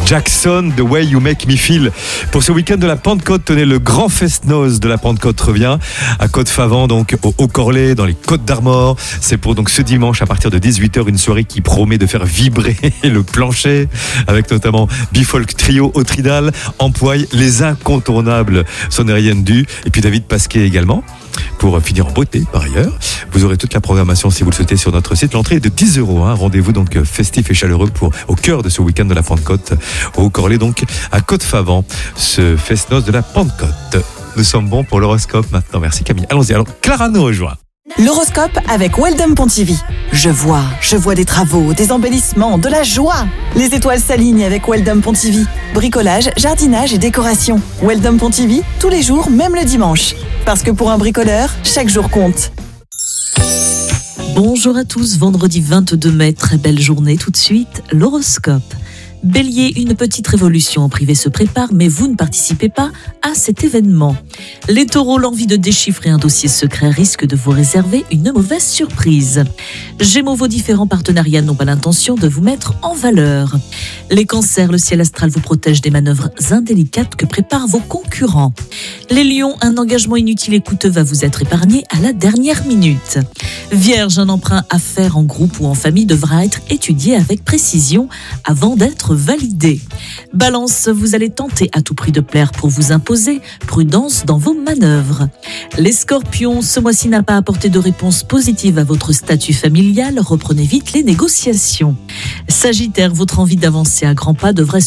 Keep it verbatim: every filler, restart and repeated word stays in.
Jackson, The Way You Make Me Feel. Pour ce week-end de la Pentecôte, tenez, le grand fest-noz de la Pentecôte revient à Côte-Favant, donc au Haut-Corlay, dans les Côtes d'Armor. C'est pour donc ce dimanche à partir de dix-huit heures, une soirée qui promet de faire vibrer le plancher, avec notamment Bifolk Trio au Tridal, Empoigne, les incontournables Sonérienne Du, et puis David Pasquet également. Pour finir en beauté, par ailleurs, vous aurez toute la programmation si vous le souhaitez sur notre site. L'entrée est de dix euros. Hein. Rendez-vous donc festif et chaleureux pour, au cœur de ce week-end de la Pentecôte, au Haut-Corlay, donc à Côte-Favant, ce fest-noz de la Pentecôte. Nous sommes bons pour l'horoscope maintenant. Merci Camille. Allons-y. Alors, Clara nous rejoint. L'horoscope avec Weldom Pontivy. Je vois, je vois des travaux, des embellissements, de la joie. Les étoiles s'alignent avec Weldom Pontivy. Bricolage, jardinage et décoration. Weldom Pontivy, tous les jours, même le dimanche. Parce que pour un bricoleur, chaque jour compte. Bonjour à tous, vendredi vingt-deux mai, très belle journée. Tout de suite, l'horoscope. Bélier, une petite révolution en privé se prépare, mais vous ne participez pas à cet événement. Les taureaux, l'envie de déchiffrer un dossier secret risque de vous réserver une mauvaise surprise. Gémeaux, vos différents partenariats n'ont pas l'intention de vous mettre en valeur. Les cancers, le ciel astral vous protège des manœuvres indélicates que préparent vos concurrents. Les lions, un engagement inutile et coûteux va vous être épargné à la dernière minute. Vierge, un emprunt à faire en groupe ou en famille devra être étudié avec précision avant d'être validé. Balance, vous allez tenter à tout prix de plaire pour vous imposer. Prudence dans vos manœuvres. Les scorpions, ce mois-ci n'a pas apporté de réponse positive à votre statut familial. Reprenez vite les négociations. Sagittaire, votre envie d'avancer à grands pas devrait